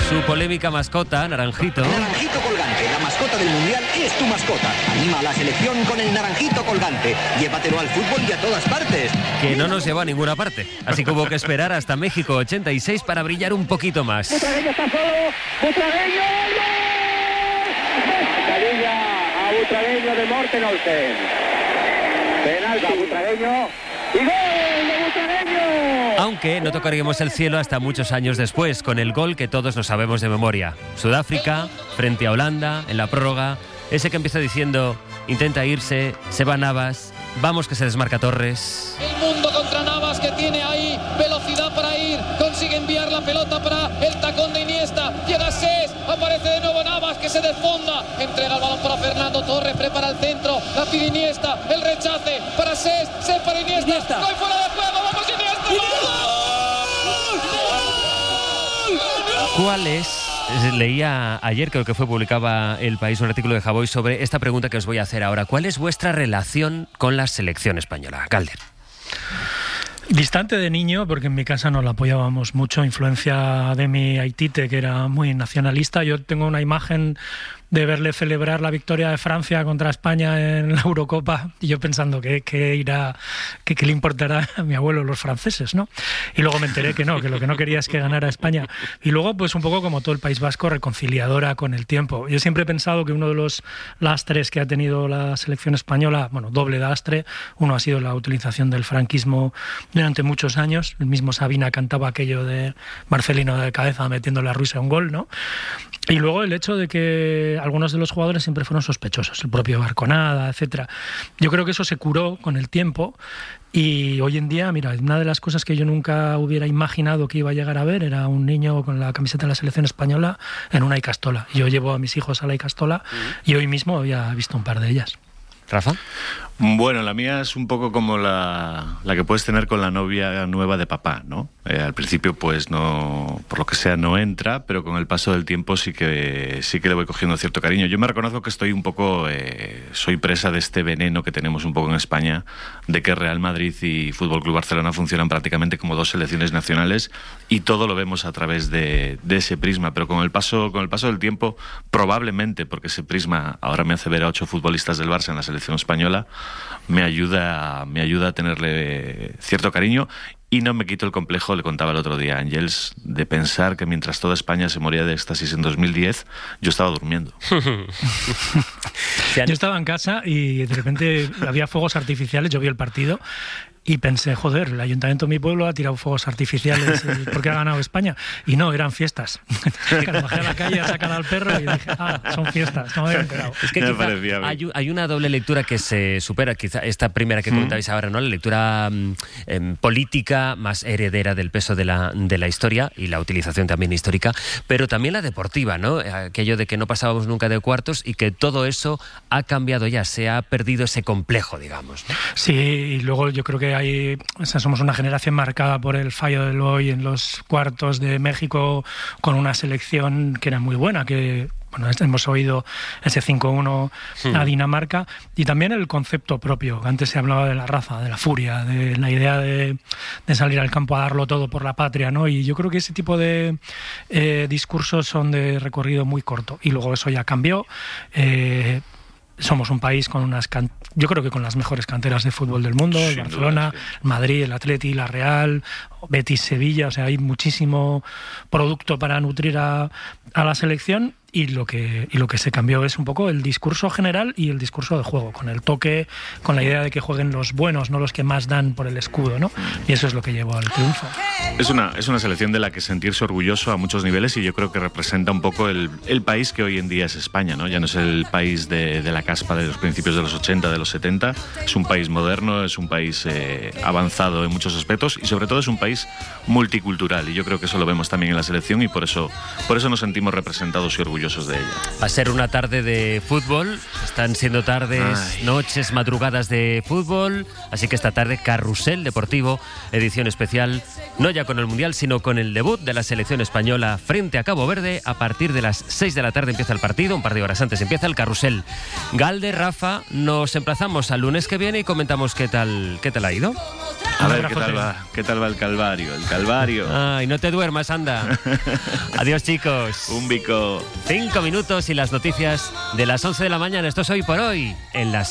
su polémica mascota, Naranjito. Naranjito Colgante, la mascota del Mundial es tu mascota. Anima a la selección con el Naranjito Colgante. Llévatelo al fútbol y a todas partes. Que no nos llevó a ninguna parte. Así que hubo que esperar hasta México 86 para brillar un poquito más. Butragueño está solo. Butragueño. Mascarilla a Butragueño de Morten Olsen. Penalti a Butragueño. ¡Y gol de Butragueño! Aunque no tocaríamos el cielo hasta muchos años después, con el gol que todos nos sabemos de memoria. Sudáfrica, frente a Holanda, en la prórroga. Ese que empieza diciendo, intenta irse, se va Navas, vamos que se desmarca Torres. El mundo contra Navas, que tiene ahí velocidad para ir, consigue enviar la pelota para el tacón de Iniesta, llega Sés, aparece de nuevo Navas, que se desfonda, entrega el balón para Fernando Torres, prepara el centro, la pide Iniesta, el rechace para Sés para Iniesta, no hay fuera de juego, vamos Iniesta. ¿Cuál es? Leía ayer, creo que publicaba El País, un artículo de Javoy sobre esta pregunta que os voy a hacer ahora. ¿Cuál es vuestra relación con la selección española? Calder. Distante de niño, porque en mi casa nos la apoyábamos mucho, influencia de mi aitite, que era muy nacionalista. Yo tengo una imagen de verle celebrar la victoria de Francia contra España en la Eurocopa, y yo pensando que le importará a mi abuelo los franceses, ¿no? Y luego me enteré que no, que lo que no quería es que ganara España. Y luego, pues un poco como todo el País Vasco, reconciliadora con el tiempo. Yo siempre he pensado que uno de los lastres que ha tenido la selección española, bueno, doble lastre, uno ha sido la utilización del franquismo durante muchos años. El mismo Sabina cantaba aquello de Marcelino de cabeza metiéndole a Rusia un gol, ¿no? Y luego el hecho de que algunos de los jugadores siempre fueron sospechosos, el propio Barconada, etcétera. Yo creo que eso se curó con el tiempo y hoy en día, mira, una de las cosas que yo nunca hubiera imaginado que iba a llegar a ver era un niño con la camiseta de la selección española en una Icastola. Yo llevo a mis hijos a la Icastola y hoy mismo había visto un par de ellas. ¿Rafa? Bueno, la mía es un poco como la que puedes tener con la novia nueva de papá, ¿no? Al principio, pues no, por lo que sea, no entra, pero con el paso del tiempo sí que le voy cogiendo cierto cariño. Yo me reconozco que estoy un poco, soy presa de este veneno que tenemos un poco en España, de que Real Madrid y Fútbol Club Barcelona funcionan prácticamente como dos selecciones nacionales y todo lo vemos a través de ese prisma. Pero con el paso del tiempo, probablemente, porque ese prisma ahora me hace ver a 8 futbolistas del Barça en la selección española, me ayuda a tenerle cierto cariño. Y no me quito el complejo, le contaba el otro día a Ángels, de pensar que mientras toda España se moría de éxtasis en 2010, yo estaba durmiendo. Yo estaba en casa y de repente había fuegos artificiales, yo vi el partido y pensé, joder, el ayuntamiento de mi pueblo ha tirado fuegos artificiales porque ha ganado España. Y no, eran fiestas. Bajé a la calle a sacar al perro y dije, son fiestas, no me había enterado. Es que hay una doble lectura que se supera, quizá esta primera que comentabais ahora, ¿no? La lectura política, más heredera del peso de la historia y la utilización también histórica, pero también la deportiva, ¿no? Aquello de que no pasábamos nunca de cuartos y que todo eso ha cambiado ya, se ha perdido ese complejo, digamos, ¿no? Sí, y luego yo creo que somos una generación marcada por el fallo del hoy en los cuartos de México, con una selección que era muy buena, que bueno, hemos oído ese 5-1 a Dinamarca, y también el concepto propio. Antes se hablaba de la raza, de la furia, de la idea de salir al campo a darlo todo por la patria, ¿no? Y yo creo que ese tipo de discursos son de recorrido muy corto, y luego eso ya cambió. Somos un país con yo creo que con las mejores canteras de fútbol del mundo, el Barcelona, el Madrid, el Atleti, la Real, Betis, Sevilla, o sea, hay muchísimo producto para nutrir a la selección. Y lo que se cambió es un poco el discurso general y el discurso de juego, con el toque, con la idea de que jueguen los buenos, no los que más dan por el escudo, ¿no? Y eso es lo que llevó al triunfo. Es una selección de la que sentirse orgulloso a muchos niveles, y yo creo que representa un poco el país que hoy en día es España, ¿no? Ya no es el país de la caspa de los principios de los 80, de los 70, es un país moderno, es un país avanzado en muchos aspectos, y sobre todo es un país multicultural, y yo creo que eso lo vemos también en la selección, y por eso nos sentimos representados y orgullosos de ella. Va a ser una tarde de fútbol, están siendo tardes, noches, madrugadas de fútbol, así que esta tarde Carrusel Deportivo, edición especial, no ya con el Mundial, sino con el debut de la selección española frente a Cabo Verde. A partir de las 6 de la tarde empieza el partido, un par de horas antes empieza el Carrusel. Galder, Rafa, nos emplazamos al lunes que viene y comentamos qué tal ha ido. A ver qué tal va el calvario. El calvario. Ay, no te duermas, anda. Adiós, chicos. Un bico. 5 minutos y las noticias de las 11 de la mañana. Esto es Hoy por Hoy en las